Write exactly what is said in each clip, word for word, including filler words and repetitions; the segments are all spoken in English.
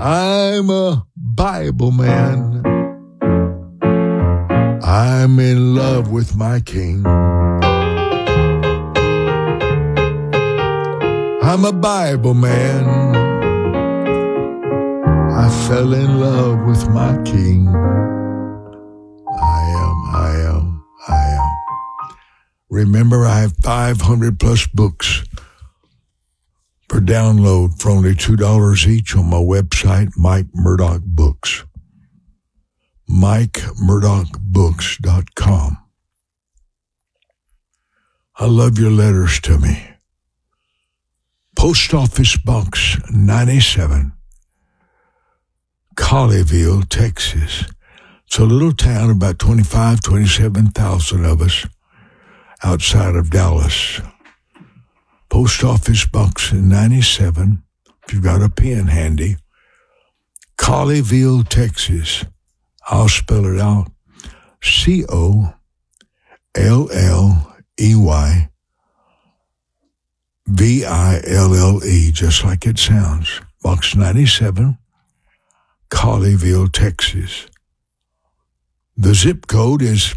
I'm a Bible man. I'm in love with my King. I'm a Bible man. I fell in love with my King. I am, I am, I am. Remember, I have five hundred plus books for download for only two dollars each on my website, Mike Murdock Books. Mike Murdock Books dot com. I love your letters to me. Post Office Box ninety-seven, Colleyville, Texas. It's a little town, about twenty-five, twenty-seven thousand of us outside of Dallas. Post Office Box ninety-seven, if you've got a pen handy. Colleyville, Texas. I'll spell it out. C O L L E Y V I L L E, just like it sounds. Box ninety-seven, Colleyville, Texas. The zip code is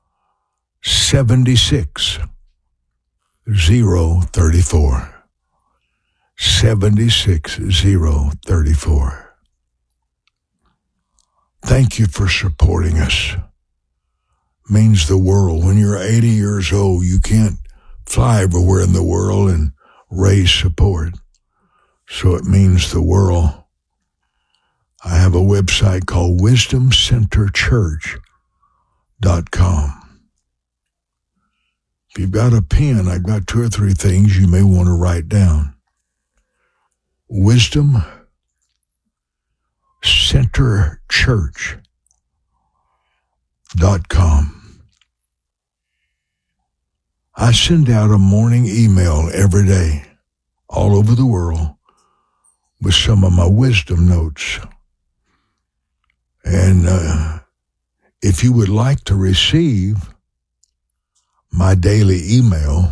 seventy-six zero thirty-four. seventy-six zero thirty-four. Thank you for supporting us. Means the world. When you're eighty years old, you can't fly everywhere in the world and raise support. So it means the world. I have a website called wisdom center church dot com. If you've got a pen, I've got two or three things you may want to write down. Wisdom Center Church dot com. I send out a morning email every day all over the world with some of my wisdom notes. And uh, if you would like to receive my daily email,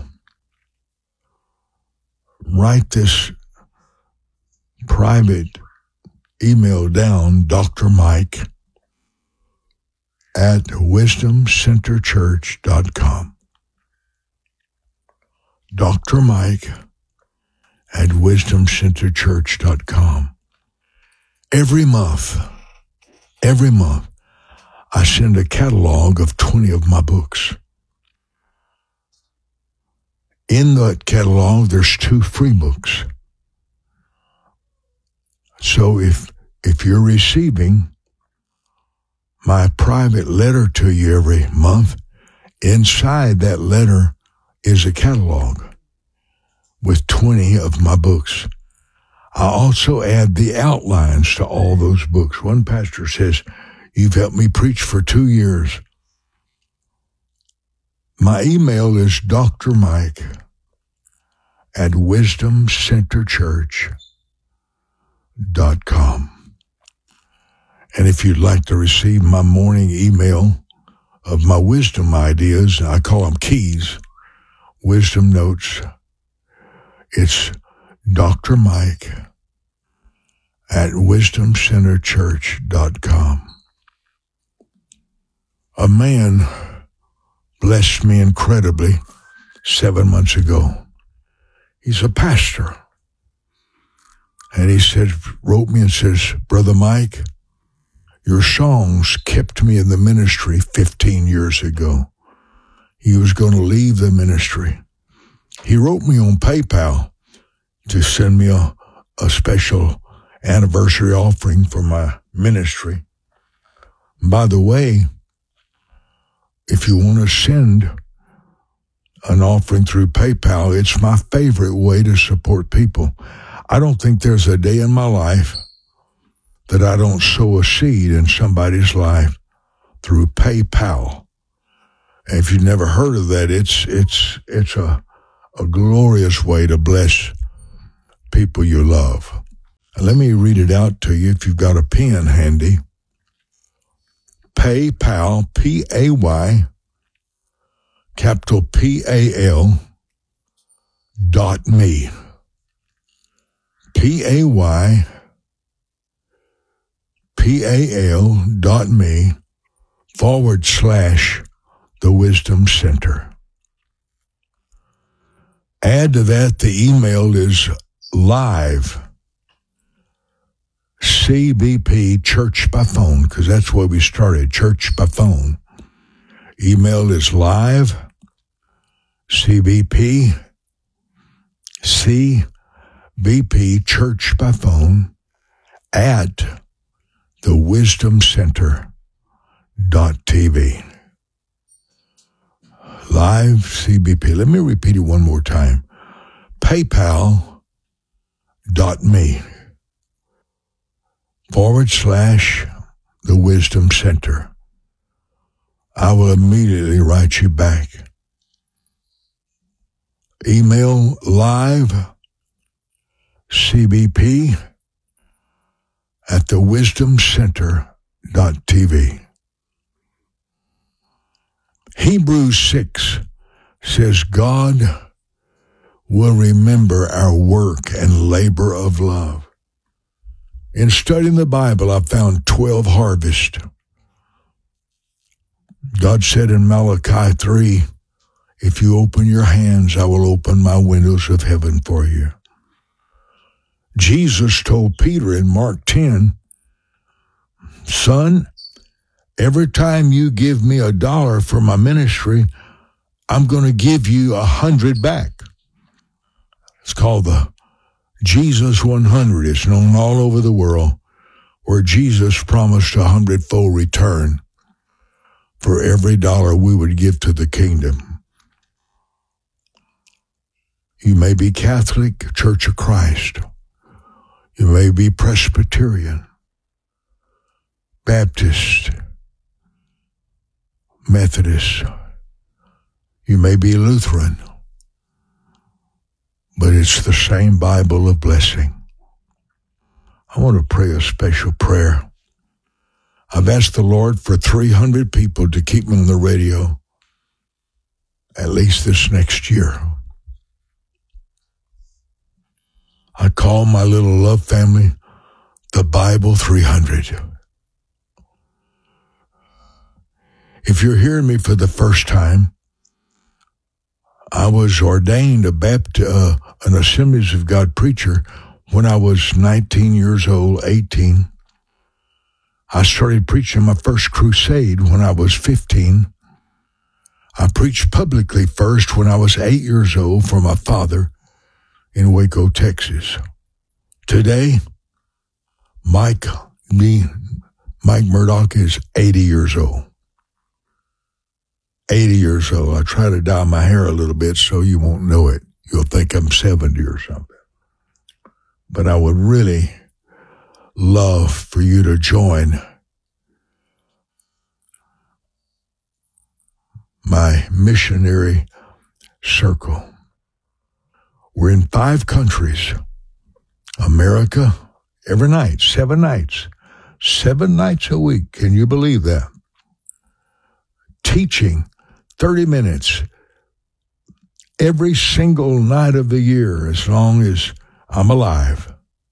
write this private email down, Doctor Mike at wisdom center church dot com. Doctor Mike at wisdom center church dot com. Every month, every month, I send a catalog of twenty of my books. In that catalog, there's two free books. So if if you're receiving my private letter to you every month, inside that letter is a catalog with twenty of my books. I also add the outlines to all those books. One pastor says, "You've helped me preach for two years." My email is Doctor Mike at wisdom center church dot com. And if you'd like to receive my morning email of my wisdom ideas, I call them keys, wisdom notes, it's Doctor Mike at wisdom center church dot com. A man blessed me incredibly seven months ago. He's a pastor. And he said, wrote me and says, "Brother Mike, your songs kept me in the ministry fifteen years ago." He was going to leave the ministry. He wrote me on PayPal to send me a, a special anniversary offering for my ministry. By the way, if you want to send an offering through PayPal, it's my favorite way to support people. I don't think there's a day in my life that I don't sow a seed in somebody's life through PayPal. And if you've never heard of that, it's it's it's a a glorious way to bless people you love. And let me read it out to you if you've got a pen handy. PayPal, P A Y, capital P A L, dot me. P A Y P-A-L dot me forward slash the Wisdom Center. Add to that, the email is live C B P Church by Phone, because that's where we started, Church by Phone. Email is live C B P C B P Church by Phone at the wisdom center dot t v. Live C B P. Let me repeat it one more time. PayPal dot me forward slash the Wisdom Center. I will immediately write you back. Email live C B P at the wisdom center dot t v. Hebrews six says God will remember our work and labor of love. In studying the Bible, I found twelve harvests. God said in Malachi three, if you open your hands, I will open my windows of heaven for you. Jesus told Peter in Mark ten, son, every time you give me a dollar for my ministry, I'm going to give you a hundred back. It's called the Jesus one hundred. It's known all over the world, where Jesus promised a hundredfold return for every dollar we would give to the kingdom. You may be Catholic, Church of Christ. You may be Presbyterian, Baptist, Methodist. You may be Lutheran, but it's the same Bible of blessing. I want to pray a special prayer. I've asked the Lord for three hundred people to keep me on the radio at least this next year. I call my little love family the Bible three hundred. If you're hearing me for the first time, I was ordained a Baptist, uh, an Assemblies of God preacher when I was nineteen years old, eighteen. I started preaching my first crusade when I was fifteen. I preached publicly first when I was eight years old for my father in Waco, Texas. Today, Mike, me, Mike Murdoch is eighty years old. eighty years old. I try to dye my hair a little bit so you won't know it. You'll think I'm seventy or something. But I would really love for you to join my missionary circle. We're in five countries. America, every night, seven nights. Seven nights a week. Can you believe that? Teaching thirty minutes every single night of the year as long as I'm alive.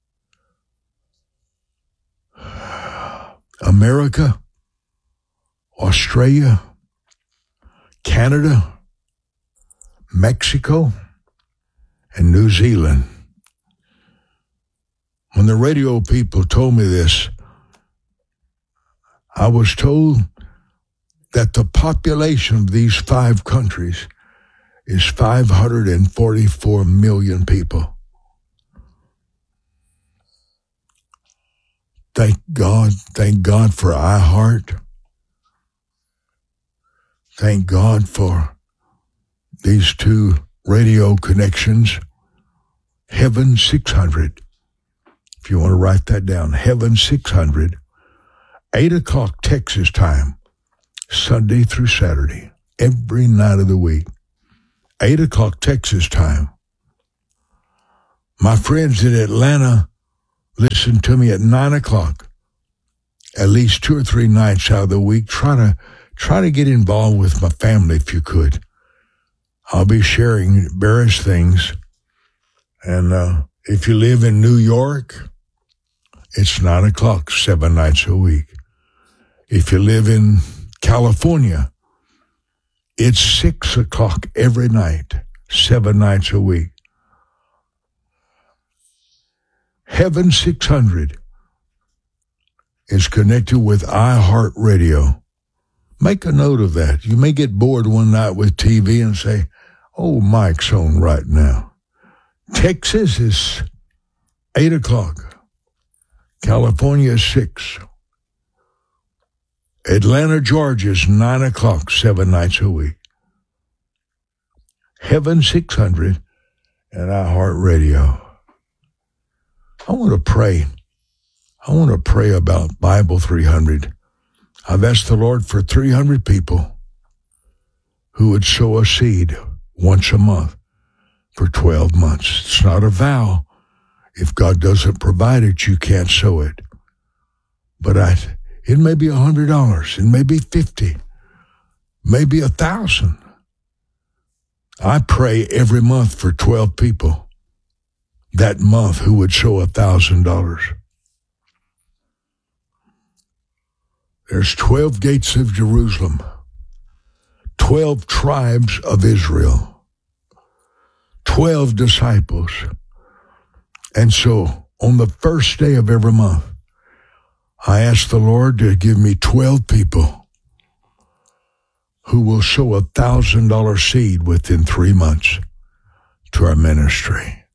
America, Australia, Canada, Mexico, and New Zealand. When the radio people told me this, I was told that the population of these five countries is five hundred forty-four million people. Thank God, thank God for iHeart. Thank God for these two radio connections. Heaven six hundred. If you want to write that down, Heaven six hundred, eight o'clock Texas time, Sunday through Saturday, every night of the week, eight o'clock Texas time. My friends in Atlanta listen to me at nine o'clock, at least two or three nights out of the week. Try to try to get involved with my family if you could. I'll be sharing various things. And uh, if you live in New York, it's nine o'clock seven nights a week. If you live in California, it's six o'clock every night, seven nights a week. Heaven six hundred is connected with iHeartRadio. Make a note of that. You may get bored one night with T V and say, oh, Mike's on right now. Texas is eight o'clock. California is six. Atlanta, Georgia is nine o'clock, seven nights a week. Heaven six hundred and iHeartRadio. I want to pray. I want to pray about Bible three hundred. I've asked the Lord for three hundred people who would sow a seed once a month for twelve months. It's not a vow. If God doesn't provide it, you can't sow it. But I, it may be one hundred dollars. It may be fifty dollars. Maybe one thousand dollars. I pray every month for twelve people that month who would sow one thousand dollars. There's twelve gates of Jerusalem, twelve tribes of Israel, twelve disciples. And so on the first day of every month, I ask the Lord to give me twelve people who will sow a one thousand dollars seed within three months to our ministry.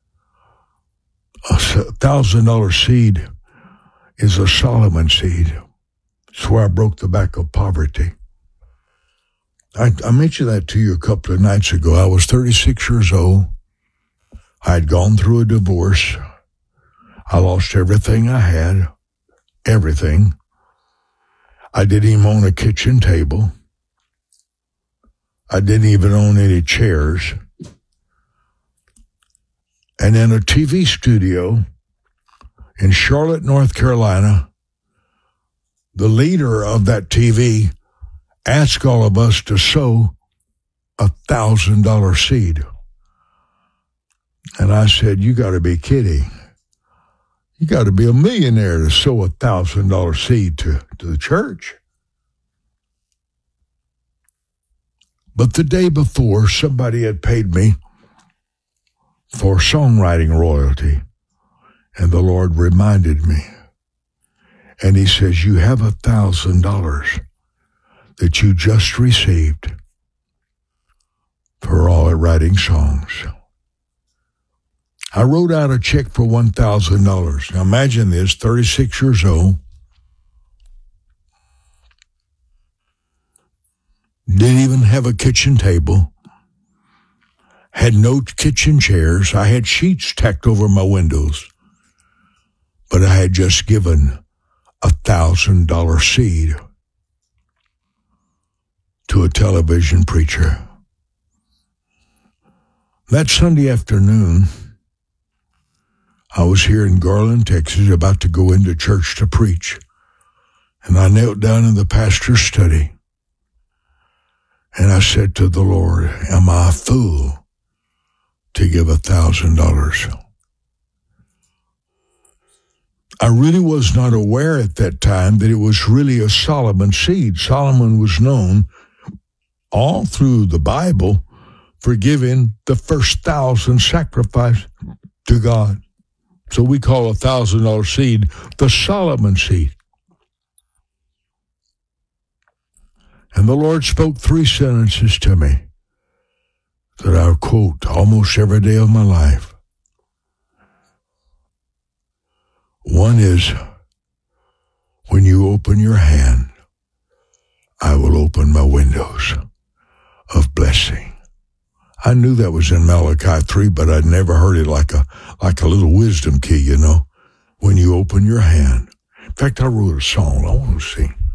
A one thousand dollars seed is a Solomon seed. It's where I broke the back of poverty. I, I mentioned that to you a couple of nights ago. I was thirty-six years old. I had gone through a divorce. I lost everything I had. Everything. I didn't even own a kitchen table. I didn't even own any chairs. And in a T V studio in Charlotte, North Carolina, the leader of that T V asked all of us to sow a one thousand dollars seed. And I said, you got to be kidding. You got to be a millionaire to sow a one thousand dollars seed to, to the church. But the day before, somebody had paid me for songwriting royalty. And the Lord reminded me. And he says, you have a thousand dollars that you just received for all writing songs. I wrote out a check for one thousand dollars. Now imagine this, thirty-six years old. Didn't even have a kitchen table. Had no kitchen chairs. I had sheets tacked over my windows. But I had just given a thousand dollar seed to a television preacher. That Sunday afternoon, I was here in Garland, Texas, about to go into church to preach. And I knelt down in the pastor's study. And I said to the Lord, am I a fool to give a thousand dollars? I really was not aware at that time that it was really a Solomon seed. Solomon was known all through the Bible for giving the first thousand sacrifice to God. So we call a thousand dollar seed the Solomon seed. And the Lord spoke three sentences to me that I quote almost every day of my life. One is, when you open your hand, I will open my windows of blessing. I knew that was in Malachi three, but I'd never heard it like a like a little wisdom key, you know. When you open your hand. In fact, I wrote a song I want to sing.